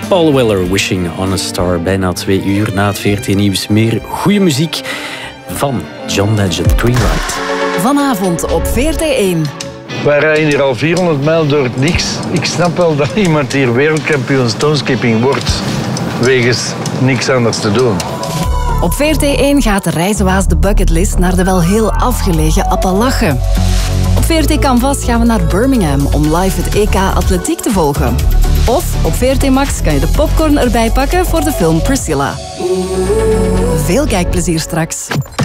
Paul Weller, Wishing on a Star. Bijna 2 uur na het VRT Nieuws. Meer goede muziek van John Legend, Greenlight. Vanavond op VRT1. Wij rijden hier al 400 mijl door het niks. Ik snap wel dat iemand hier wereldkampioen stoneskipping wordt. Wegens niks anders te doen. Op VRT1 gaat de reizenwaas de bucketlist naar de wel heel afgelegen Appalachen. Op VRT Canvas gaan we naar Birmingham om live het EK Atletiek te volgen. Of op VRT Max kan je de popcorn erbij pakken voor de film Priscilla. Veel kijkplezier straks.